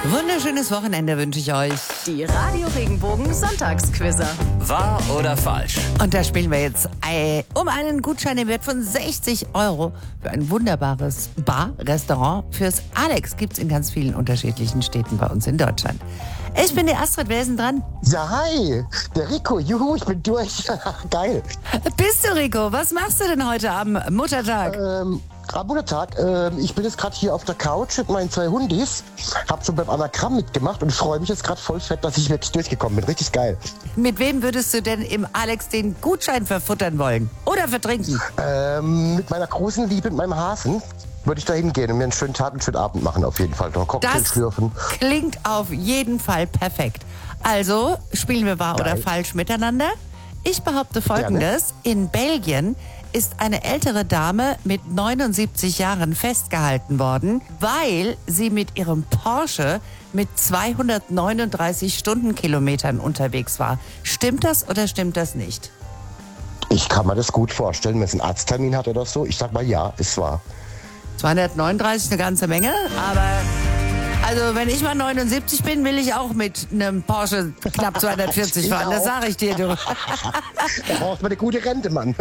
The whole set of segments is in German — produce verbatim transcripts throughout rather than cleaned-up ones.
Wunderschönes Wochenende wünsche ich euch. Die Radio Regenbogen Sonntagsquizzer. Wahr oder falsch? Und da spielen wir jetzt äh, um einen Gutschein im Wert von sechzig Euro für ein wunderbares Bar-Restaurant fürs Alex. Gibt's in ganz vielen unterschiedlichen Städten bei uns in Deutschland. Ich bin die Astrid, wer ist denn dran? Ja, hi, der Rico, juhu, ich bin durch. Geil. Bist du, Rico? Was machst du denn heute am Muttertag? Ähm, am Muttertag, ähm, ich bin jetzt gerade hier auf der Couch mit meinen zwei Hundis, hab schon beim Anagramm mitgemacht und freue mich jetzt gerade voll fett, dass ich wirklich durchgekommen bin. Richtig geil. Mit wem würdest du denn im Alex den Gutschein verfuttern wollen? Oder vertrinken? Ähm, mit meiner großen Liebe, mit meinem Hasen, würde ich da hingehen und mir einen schönen Tag, einen schönen Abend machen auf jeden Fall. Da Cocktails Das schlürfen. klingt auf jeden Fall perfekt. Also, spielen wir wahr Geil. oder falsch miteinander? Ich behaupte Folgendes. In Belgien ist eine ältere Dame mit neunundsiebzig Jahren festgehalten worden, weil sie mit ihrem Porsche mit zweihundertneununddreißig Stundenkilometern unterwegs war. Stimmt das oder stimmt das nicht? Ich kann mir das gut vorstellen, wenn es einen Arzttermin hat oder so. Ich sag mal ja, ist wahr. zweihundertneununddreißig, eine ganze Menge, aber also wenn ich mal neunundsiebzig bin, will ich auch mit einem Porsche knapp zweihundertvierzig fahren, das sage ich dir, du. Da braucht man eine gute Rente, Mann.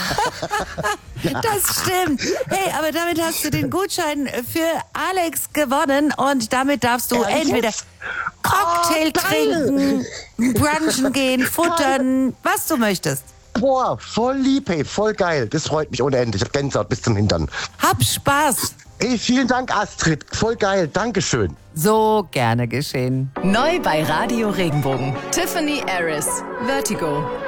Das stimmt. Hey, aber damit hast du den Gutschein für Alex gewonnen und damit darfst du Ehrlich entweder jetzt? Cocktail Oh, geil. trinken, brunchen gehen, futtern, was du möchtest. Boah, voll lieb, hey, voll geil. Das freut mich ohne Ende. Ich hab Gänsehaut bis zum Hintern. Hab Spaß. Hey, vielen Dank, Astrid. Voll geil. Dankeschön. So gerne geschehen. Neu bei Radio Regenbogen. Tiffany Harris. Vertigo.